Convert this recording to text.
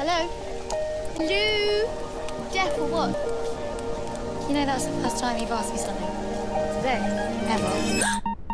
Hello? Hello? Deaf or what? You know, that's the first time you've asked me something. Today? Ever.